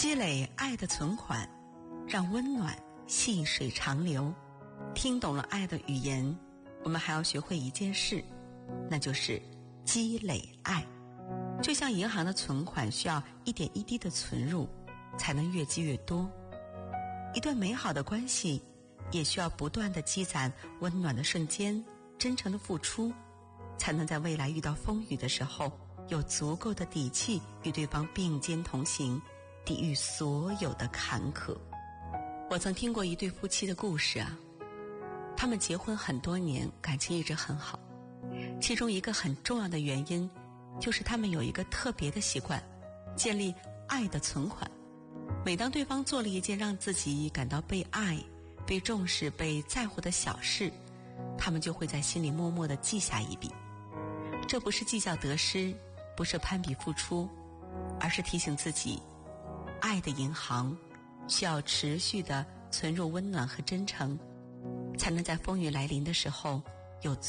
积累爱的存款，让温暖细水长流。听懂了爱的语言，我们还要学会一件事，那就是积累爱。就像银行的存款需要一点一滴的存入，才能越积越多。一段美好的关系也需要不断的积攒温暖的瞬间，真诚的付出，才能在未来遇到风雨的时候有足够的底气与对方并肩同行，抵御所有的坎坷。我曾听过一对夫妻的故事啊，他们结婚很多年，感情一直很好，其中一个很重要的原因就是他们有一个特别的习惯，建立爱的存款。每当对方做了一件让自己感到被爱、被重视、被在乎的小事，他们就会在心里默默地记下一笔。这不是计较得失，不是攀比付出，而是提醒自己，爱的银行需要持续地存入温暖和真诚，才能在风雨来临的时候有